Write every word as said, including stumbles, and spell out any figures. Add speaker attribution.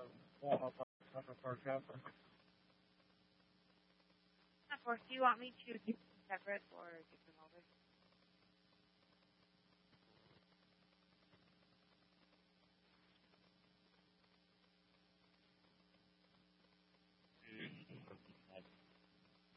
Speaker 1: Of course, do you want me to keep them separate or give them over?